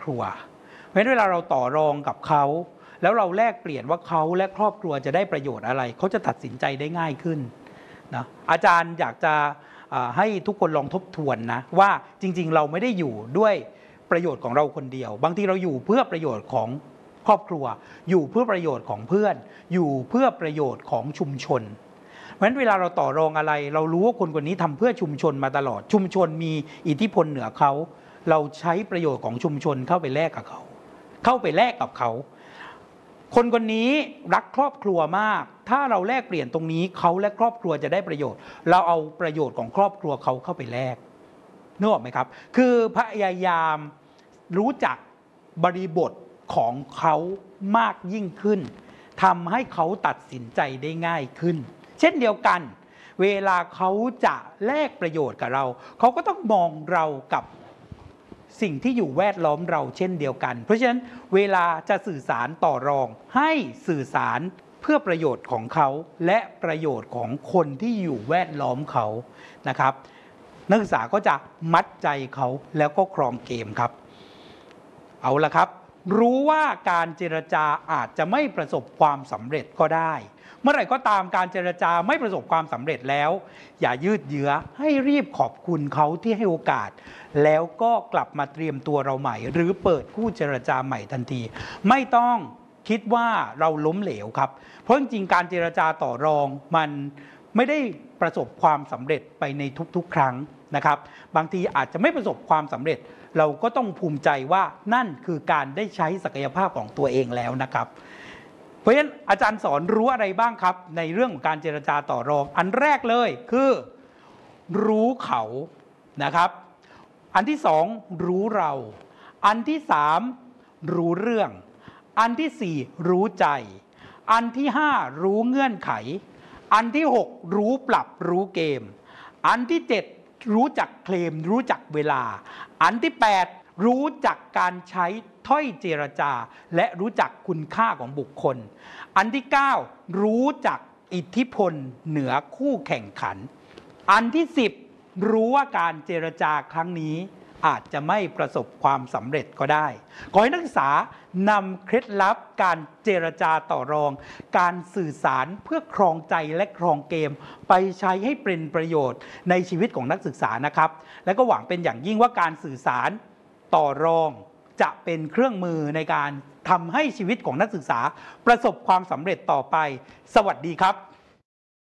ครัวเพราะฉะนั้นเวลาเราต่อรองกับเขาแล้วเราแลกเปลี่ยนว่าเขาและครอบครัวจะได้ประโยชน์อะไรเขาจะตัดสินใจได้ง่ายขึ้นนะอาจารย์อยากจะให้ทุกคนลองทบทวนนะว่าจริงๆเราไม่ได้อยู่ด้วยประโยชน์ของเราคนเดียวบางทีเราอยู่เพื่อประโยชน์ของครอบครัวอยู่เพื่อประโยชน์ของเพื่อนอยู่เพื่อประโยชน์ของชุมชนเพราะฉะนั้นเวลาเราต่อรองอะไรเรารู้ว่าคนคนนี้ทำเพื่อชุมชนมาตลอดชุมชนมีอิทธิพลเหนือเขาเราใช้ประโยชน์ของชุมชนเข้าไปแลกกับเขาคนคนนี้รักครอบครัวมากถ้าเราแลกเปลี่ยนตรงนี้เขาและครอบครัวจะได้ประโยชน์เราเอาประโยชน์ของครอบครัวเขาเข้าไปแลกนึกออกไหมครับคือพยายามรู้จักบริบทของเขามากยิ่งขึ้นทำให้เขาตัดสินใจได้ง่ายขึ้นเช่นเดียวกันเวลาเขาจะแลกประโยชน์กับเราเขาก็ต้องมองเรากับสิ่งที่อยู่แวดล้อมเราเช่นเดียวกันเพราะฉะนั้นเวลาจะสื่อสารต่อรองให้สื่อสารเพื่อประโยชน์ของเขาและประโยชน์ของคนที่อยู่แวดล้อมเขานะครับนักศึกษาก็จะมัดใจเขาแล้วก็ครองเกมครับเอาละครับรู้ว่าการเจรจาอาจจะไม่ประสบความสำเร็จก็ได้เมื่อไหร่ก็ตามการเจรจาไม่ประสบความสำเร็จแล้วอย่ายืดเยื้อให้รีบขอบคุณเขาที่ให้โอกาสแล้วก็กลับมาเตรียมตัวเราใหม่หรือเปิดคู่เจรจาใหม่ทันทีไม่ต้องคิดว่าเราล้มเหลวครับเพราะจริงๆการเจรจาต่อรองมันไม่ได้ประสบความสำเร็จไปในทุกๆครั้งนะครับบางทีอาจจะไม่ประสบความสำเร็จเราก็ต้องภูมิใจว่านั่นคือการได้ใช้ศักยภาพของตัวเองแล้วนะครับเพราะฉะนั้นอาจารย์สอนรู้อะไรบ้างครับในเรื่องของการเจรจาต่อรองอันแรกเลยคือรู้เขานะครับอันที่สองรู้เราอันที่สามรู้เรื่องอันที่สี่รู้ใจอันที่ห้ารู้เงื่อนไขอันที่หกรู้ปรับรู้เกมอันที่เจ็ดรู้จักเคลมรู้จักเวลาอันที่แปดรู้จักการใช้ถ้อยเจรจาและรู้จักคุณค่าของบุคคลอันที่9รู้จักอิทธิพลเหนือคู่แข่งขันอันที่10รู้ว่าการเจรจาครั้งนี้อาจจะไม่ประสบความสำเร็จก็ได้ขอให้นักศึกษานำเคล็ดลับการเจรจาต่อรองการสื่อสารเพื่อครองใจและครองเกมไปใช้ให้เป็นประโยชน์ในชีวิตของนักศึกษานะครับและก็หวังเป็นอย่างยิ่งว่าการสื่อสารต่อรองจะเป็นเครื่องมือในการทำให้ชีวิตของนักศึกษาประสบความสำเร็จต่อไปสวัสดีครับ